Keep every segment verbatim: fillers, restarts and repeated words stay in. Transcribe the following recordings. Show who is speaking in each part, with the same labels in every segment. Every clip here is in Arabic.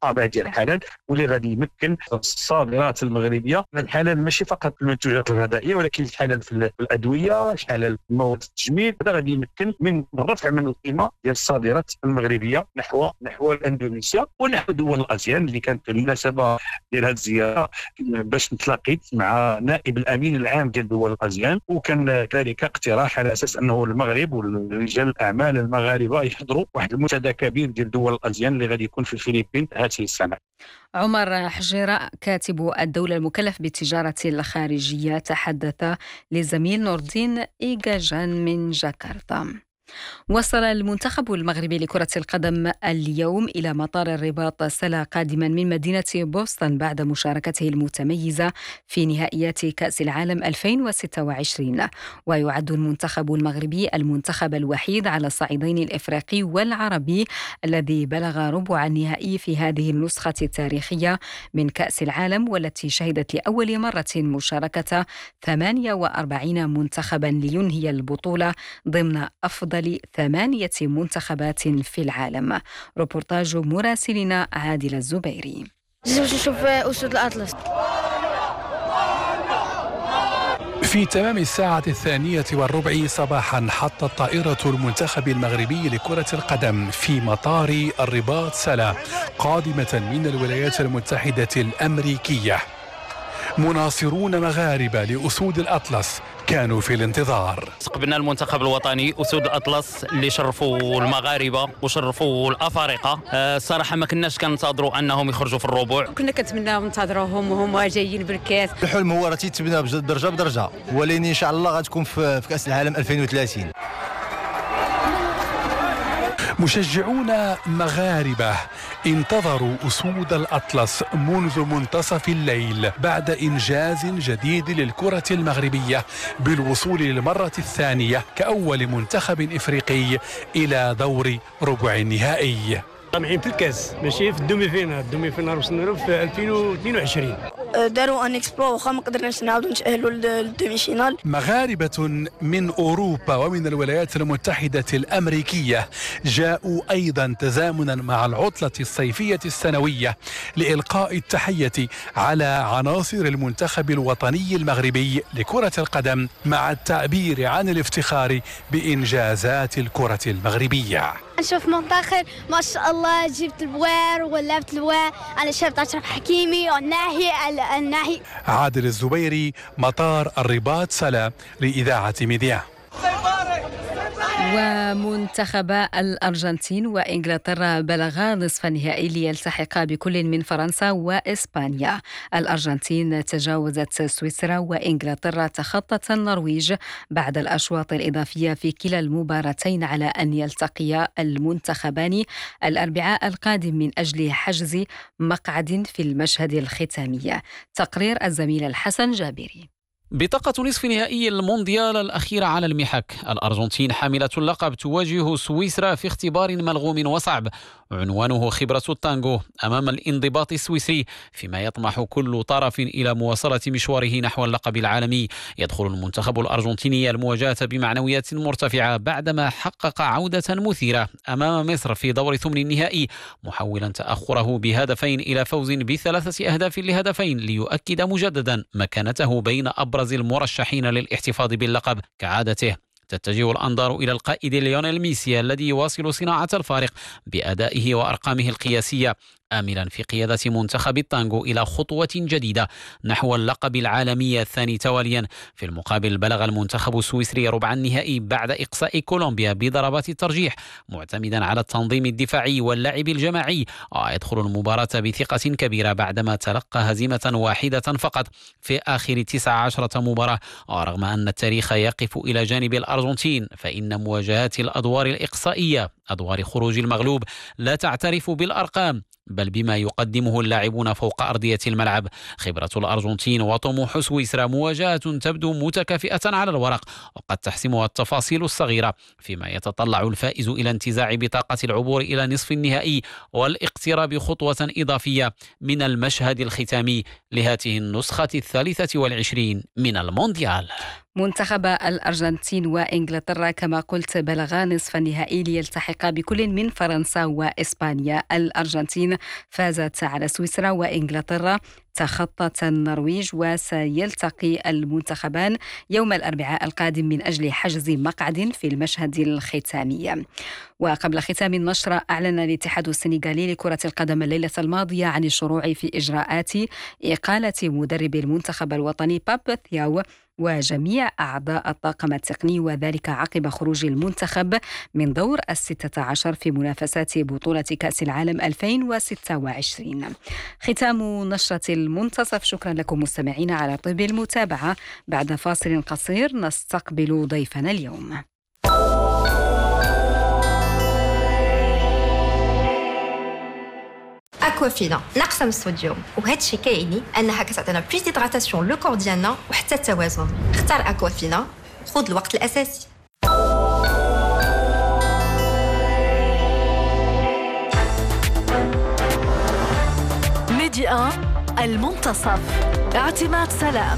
Speaker 1: الطابع ديال الحلال، واللي غادي يمكن الصادرات المغربيه من الحلال ماشي فقط في المنتوجات الغذائيه ولكن الحلال في الادويه، الحلال في مواد التجميل. هذا غادي يمكن من الرفع من القيمه ديال الصادرات المغربيه نحو نحو اندونيسيا ونحو دول الاسيان، اللي كانت بالمناسبه ديال هذه الزياره باش نتلاقيت مع نائب الامين العام ديال دول الاسيان، وكان ذلك اقتراح على اساس انه المغرب ورجال الاعمال المغاربه يحضروا واحد المنتدى كبير ديال دول الاسيان اللي غادي يكون في الفلبين هذه السنه.
Speaker 2: عمر حجيرة كاتب الدولة المكلف بالتجارة الخارجية تحدث لزميل نور الدين إيجاجان من جاكرتا. وصل المنتخب المغربي لكرة القدم اليوم إلى مطار الرباط سلا قادما من مدينة بوسطن بعد مشاركته المتميزة في نهائيات كأس العالم ألفين وستة وعشرين. ويعد المنتخب المغربي المنتخب الوحيد على الصعيدين الإفريقي والعربي الذي بلغ ربع النهائي في هذه النسخة التاريخية من كأس العالم، والتي شهدت لأول مرة مشاركة ثمانية وأربعين منتخبا لينهي البطولة ضمن أفضل ثمانية منتخبات في العالم. روبورتاج مراسلنا عادل الزبيري.
Speaker 3: نشوف أسود الأطلس.
Speaker 4: في تمام الساعة الثانية والربع صباحا حطت طائرة المنتخب المغربي لكرة القدم في مطار الرباط سلا قادمة من الولايات المتحدة الأمريكية. مناصرون مغاربة لأسود الأطلس كانوا في الانتظار.
Speaker 5: استقبلنا المنتخب الوطني أسود الأطلس اللي شرفوا المغاربة وشرفوا الأفارقة. أه صراحة ما كناش كننتظروا أنهم يخرجوا في الربع،
Speaker 6: كنا كنتمناو ننتظروهم وهم جايين بالكاس.
Speaker 7: الحلم هو راه تيتبنى بدرجة بدرجة، ولكن إن شاء الله غتكون في كأس العالم ألفين وثلاثين.
Speaker 4: مشجعون مغاربة انتظروا أسود الأطلس منذ منتصف الليل بعد إنجاز جديد للكرة المغربية بالوصول للمرة الثانية كأول منتخب إفريقي إلى دور ربع النهائي.
Speaker 8: طامعين في الكاس ماشي في الدومي فينال، الدومي فينال وصلنا له في ألفين واثنين وعشرين.
Speaker 3: داروا ان اكسبو وخا ما قدرناش نعاودوا نتاهلوا للدومي فينال.
Speaker 4: مغاربة من أوروبا ومن الولايات المتحدة الأمريكية جاءوا أيضا تزامنا مع العطلة الصيفية السنوية لإلقاء التحية على عناصر المنتخب الوطني المغربي لكرة القدم مع التعبير عن الافتخار بإنجازات الكرة المغربية.
Speaker 3: نشوف منتخب ما شاء الله، جبت البوار ولعبت البوار على شرط أشرف حكيمي والناهي الناهي.
Speaker 4: عادل الزبيري، مطار الرباط سلا لإذاعة مذياع.
Speaker 2: ومنتخبا الأرجنتين وإنجلترا بلغا نصف النهائي ليلتحقا بكل من فرنسا وإسبانيا. الأرجنتين تجاوزت سويسرا وإنجلترا تخطت النرويج بعد الأشواط الإضافية في كلا المباراتين، على أن يلتقيا المنتخبان الأربعاء القادم من أجل حجز مقعد في المشهد الختامي. تقرير الزميل الحسن جابري.
Speaker 5: بطاقة نصف نهائي المونديال الأخيرة على المحك، الأرجنتين حاملة اللقب تواجه سويسرا في اختبار ملغوم وصعب عنوانه خبرة التانغو أمام الانضباط السويسري، فيما يطمح كل طرف إلى مواصلة مشواره نحو اللقب العالمي. يدخل المنتخب الأرجنتيني المواجهة بمعنويات مرتفعة بعدما حقق عودة مثيرة أمام مصر في دور ثمن النهائي، محولا تأخره بهدفين إلى فوز بثلاثة أهداف لهدفين ليؤكد مجددا مكانته بين أبرز المرشحين للاحتفاظ باللقب. كعادته تتجه الأنظار إلى القائد ليونيل ميسي الذي يواصل صناعة الفارق بأدائه وأرقامه القياسية، آملا في قيادة منتخب التانغو إلى خطوة جديدة نحو اللقب العالمي الثاني تواليا. في المقابل بلغ المنتخب السويسري ربع النهائي بعد إقصاء كولومبيا بضربات الترجيح، معتمدا على التنظيم الدفاعي واللعب الجماعي. يدخل المباراة بثقة كبيرة بعدما تلقى هزيمة واحدة فقط في آخر تسع عشرة مباراة. رغم أن التاريخ يقف إلى جانب الأرجنتين، فإن مواجهات الأدوار الإقصائية، أدوار خروج المغلوب، لا تعترف بالأرقام بل بما يقدمه اللاعبون فوق أرضية الملعب. خبرة الأرجنتين وطموح سويسرا مواجهة تبدو متكافئة على الورق، وقد تحسمها التفاصيل الصغيرة، فيما يتطلع الفائز إلى انتزاع بطاقة العبور إلى نصف النهائي والاقتراب خطوة إضافية من المشهد الختامي لهذه النسخة الثالثة والعشرين من المونديال.
Speaker 2: منتخب الأرجنتين وإنجلترا كما قلت بلغا نصف النهائي ليلتحقا بكل من فرنسا وإسبانيا. الأرجنتين فازت على سويسرا وإنجلترا تخطت النرويج، وسيلتقي المنتخبان يوم الأربعاء القادم من أجل حجز مقعد في المشهد الختامي. وقبل ختام النشرة، أعلن الاتحاد السنغالي لكرة القدم الليلة الماضية عن الشروع في إجراءات إقالة مدرب المنتخب الوطني باب ثياو وجميع أعضاء الطاقم التقني، وذلك عقب خروج المنتخب من دور الستة عشر في منافسات بطولة كأس العالم ألفين وستة وعشرين. ختام نشرة المنتصف. شكرا لكم مستمعين على طيب المتابعة. بعد فاصل قصير نستقبل ضيفنا اليوم.
Speaker 9: اكوافينا ناقصه من الصوديوم، وهذا الشيء كيعني انها كتعطينا بلوس ديدراتاسيون لو كور ديالنا وحتى التوازن. اختار اكوافينا، خذ الوقت الاساسي.
Speaker 10: ميديا المنتصف. اعتماد سلام.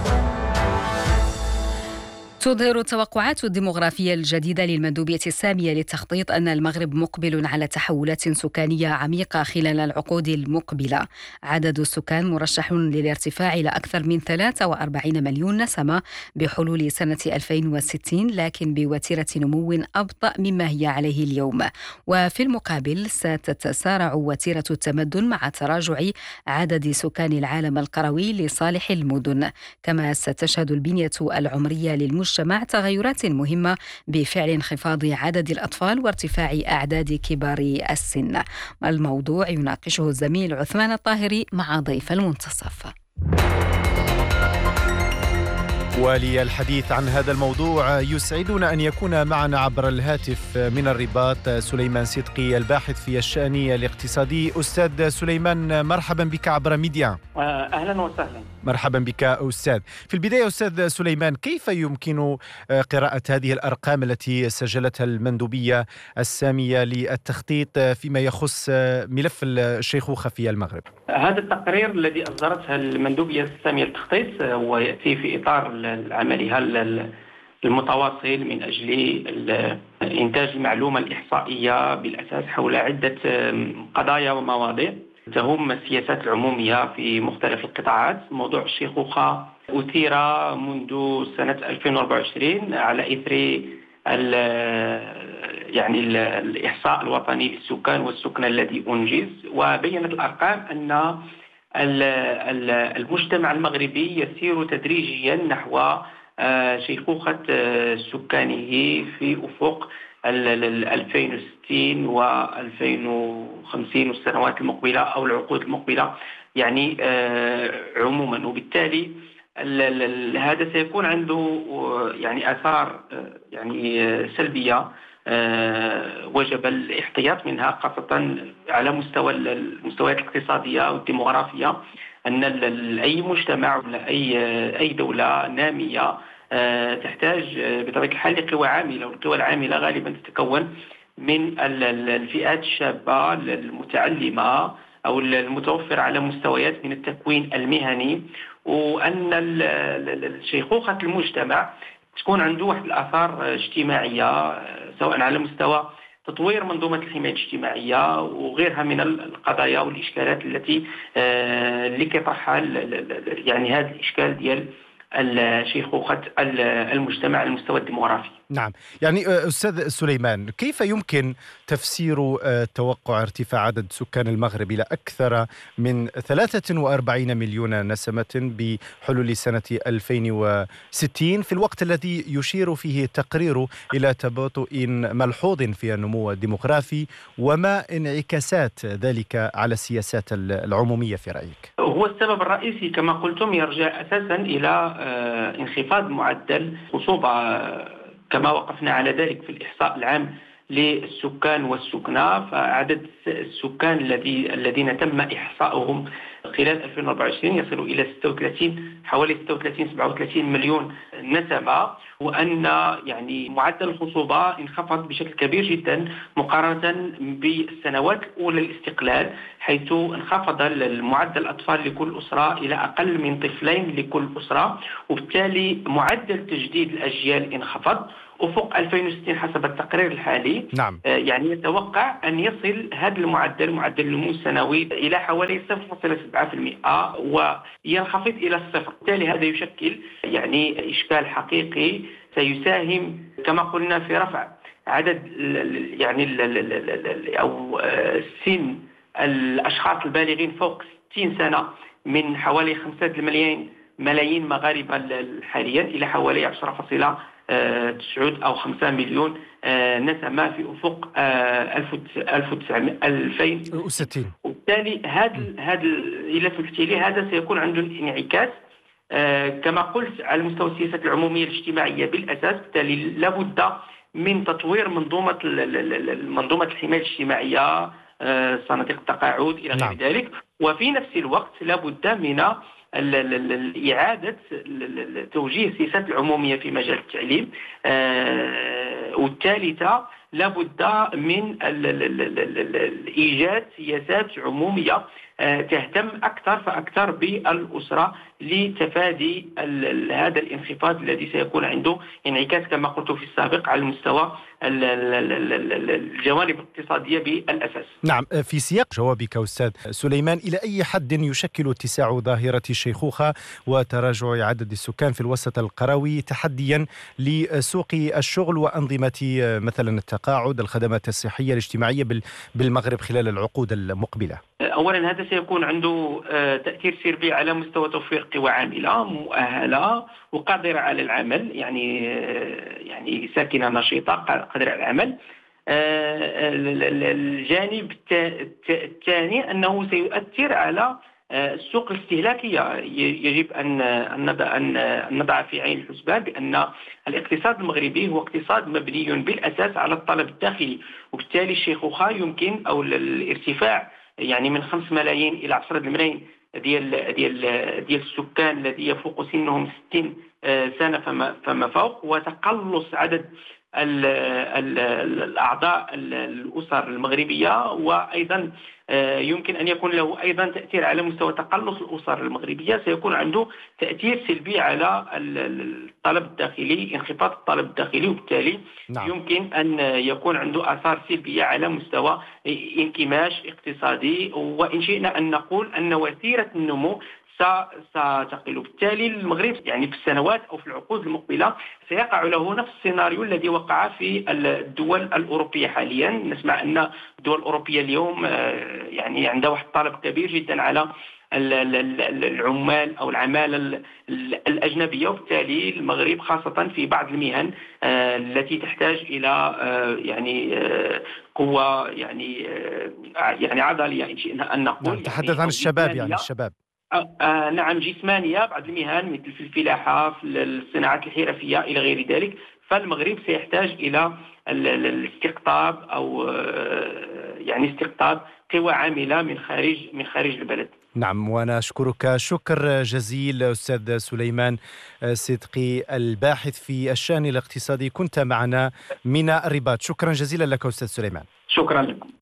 Speaker 2: تظهر التوقعات الديمغرافية الجديدة للمندوبية السامية للتخطيط أن المغرب مقبل على تحولات سكانية عميقة خلال العقود المقبلة. عدد السكان مرشح للارتفاع إلى أكثر من ثلاثة وأربعين مليون نسمة بحلول سنة ألفين وستين، لكن بوتيرة نمو أبطأ مما هي عليه اليوم. وفي المقابل ستتسارع وتيرة التمدن مع تراجع عدد سكان العالم القروي لصالح المدن. كما ستشهد البنية العمرية للمجتمع مع تغيرات مهمة بفعل انخفاض عدد الأطفال وارتفاع أعداد كبار السن. الموضوع يناقشه الزميل عثمان الطاهري مع ضيف المنتصف.
Speaker 11: وللحديث عن هذا الموضوع يسعدنا أن يكون معنا عبر الهاتف من الرباط سليمان صدقي، الباحث في الشأن الاقتصادي. أستاذ سليمان، مرحبا بك عبر ميديا.
Speaker 12: أهلا وسهلا.
Speaker 11: مرحبا بك أستاذ. في البداية أستاذ سليمان، كيف يمكن قراءة هذه الأرقام التي سجلتها المندوبية السامية للتخطيط فيما يخص ملف الشيخوخة في المغرب؟
Speaker 12: هذا التقرير الذي أصدرته المندوبية السامية للتخطيط ويأتي في إطار عملها المتواصل من أجل إنتاج المعلومة الإحصائية بالأساس حول عدة قضايا ومواضيع تهم السياسات العمومية في مختلف القطاعات. موضوع الشيخوخة أثير منذ سنة ألفين وأربعة وعشرين على إثر يعني الإحصاء الوطني للسكان والسكن الذي أنجز، وبينت الأرقام أن المجتمع المغربي يسير تدريجيا نحو شيخوخة سكانه في أفق ألفين وستين وألفين وخمسين والسنوات المقبلة أو العقود المقبلة يعني عموما. وبالتالي هذا سيكون عنده يعني آثار يعني سلبية وجب الاحتياط منها، خاصة على مستوى المستويات الاقتصادية والديموغرافية، أن أي مجتمع ولا أي أي دولة نامية تحتاج بطبيعة الحال لقوى عاملة، والقوى العاملة غالبا تتكون من الفئات الشابة المتعلمة أو المتوفرة على مستويات من التكوين المهني، وأن الشيخوخة المجتمع تكون عنده واحد الآثار اجتماعية سواء على مستوى تطوير منظومة الحماية الاجتماعية وغيرها من القضايا والإشكالات التي اللي كيطرحها يعني هذا الإشكال ديال الشيخوخة المجتمع على المستوى الديموغرافي.
Speaker 11: نعم، يعني أستاذ سليمان، كيف يمكن تفسير توقع ارتفاع عدد سكان المغرب إلى أكثر من ثلاثة وأربعين مليون نسمة بحلول سنة ألفين وستين في الوقت الذي يشير فيه التقرير إلى تباطؤ ملحوظ في النمو الديمغرافي، وما انعكاسات ذلك على السياسات العمومية في رأيك؟
Speaker 12: هو السبب الرئيسي كما قلتم يرجع أساسا إلى انخفاض معدل خصوبة كما وقفنا على ذلك في الإحصاء العام للسكان والسكنى. فعدد السكان الذي الذين تم إحصاؤهم خلال ألفين وأربعة وعشرين يصل إلى ستة وثلاثين حوالي ستة وثلاثين سبعة وثلاثين مليون نسمة، وأن يعني معدل الخصوبة انخفض بشكل كبير جدا مقارنة بالسنوات الأولى للاستقلال، حيث انخفض معدل الأطفال لكل أسرة إلى أقل من طفلين لكل أسرة، وبالتالي معدل تجديد الأجيال انخفض. أفق ألفين وستين حسب التقرير الحالي
Speaker 11: نعم.
Speaker 12: يعني يتوقع أن يصل هذا المعدل معدل النمو السنوي إلى حوالي صفر فاصلة سبعة بالمئة وينخفض إلى الصفر. بالتالي هذا يشكل يعني إشكال حقيقي سيساهم كما قلنا في رفع عدد يعني أو سن الأشخاص البالغين فوق ستين سنة من حوالي خمسة ملايين ملايين مغاربة حاليا إلى حوالي عشرة فاصلة تسعة أو خمسة مليون نسمة في أفق ألفين
Speaker 11: وستين.
Speaker 12: وبالتالي هذا هذا إلى سلسلة هذا سيكون عنده انعكاس كما قلت على مستوى السياسات العمومية الاجتماعية بالأساس. بالتالي لابد من تطوير منظومة منظومة الحماية الاجتماعية، صناديق التقاعد إلى غير ذلك، وفي نفس الوقت لابد من إعادة توجيه السياسات العمومية في مجال التعليم. والثالثة لابد من إيجاد سياسات عمومية تهتم أكثر فأكثر بالأسرة لتفادي هذا الانخفاض الذي سيكون عنده انعكاس كما قلت في السابق على المستوى الجوانب الاقتصادية بالأساس.
Speaker 11: نعم، في سياق جوابك أستاذ سليمان، إلى أي حد يشكل اتساع ظاهرة الشيخوخة وتراجع عدد السكان في الوسط القروي تحديا لسوق الشغل وأنظمة مثلا التقاعد، الخدمات الصحية الاجتماعية بالمغرب خلال العقود المقبلة؟
Speaker 12: أولا هذا سيكون عنده تأثير سلبي على مستوى توفير قوى عاملة مؤهلة وقادرة على العمل، يعني يعني ساكنة نشيطة قادرة على العمل. الجانب الثاني أنه سيؤثر على السوق الاستهلاكية. يجب أن نضع في عين الحسبان بأن الاقتصاد المغربي هو اقتصاد مبني بالأساس على الطلب الداخلي، وبالتالي الشيخوخة يمكن أو الارتفاع يعني من خمس ملايين إلى عشرة ملايين ديال ديال ديال السكان الذي يفوق سنهم ستين سنة فما فما فوق، وتقلص عدد ال ال الأعضاء الأسر المغربية، وأيضا يمكن أن يكون له أيضا تأثير على مستوى تقلص الأسر المغربية. سيكون عنده تأثير سلبي على الطلب الداخلي، انخفاض الطلب الداخلي، وبالتالي نعم. يمكن أن يكون عنده آثار سلبية على مستوى انكماش اقتصادي، وإن شئنا أن نقول أن وتيرة النمو ستقل. بالتالي المغرب يعني في السنوات أو في العقود المقبلة سيقع له نفس السيناريو الذي وقع في الدول الأوروبية حاليا. نسمع أن الدول الأوروبية اليوم يعني عندها واحد الطلب كبير جدا على العمال أو العمالة الأجنبية، وبالتالي المغرب خاصة في بعض المهن التي تحتاج إلى يعني قوة يعني يعني عضلية إن شئنا أن نقول.
Speaker 11: نتحدث يعني عن الشباب، يعني الشباب
Speaker 12: آه نعم جسمانية، بعض المهن مثل في الفلاحة، في الصناعات الحرفية إلى غير ذلك. فالمغرب سيحتاج إلى الاستقطاب أو يعني استقطاب قوى عاملة من خارج من خارج البلد.
Speaker 11: نعم، وأنا أشكرك شكر جزيل أستاذ سليمان صدقي الباحث في الشأن الاقتصادي، كنت معنا من الرباط. شكرا جزيلا لك أستاذ سليمان.
Speaker 12: شكرا لكم.